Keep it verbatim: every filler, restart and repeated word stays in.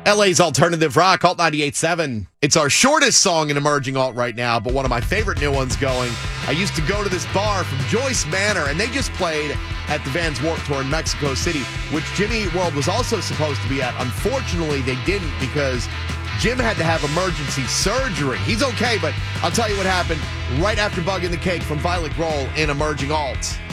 L A's alternative rock, Alt ninety-eight point seven. It's our shortest song in Emerging Alt right now, but one of my favorite new ones going. I used to go to this bar from Joyce Manor, and they just played at the Vans Warped Tour in Mexico City, which Jimmy Eat World was also supposed to be at. Unfortunately, they didn't because Jim had to have emergency surgery. He's okay, but I'll tell you what happened right after Bug in the Cake from Violet Grohl in Emerging Alt.